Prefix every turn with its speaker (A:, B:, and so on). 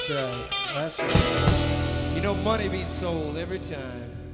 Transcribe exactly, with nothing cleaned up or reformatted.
A: That's right. That's right. You know, money beats soul every time.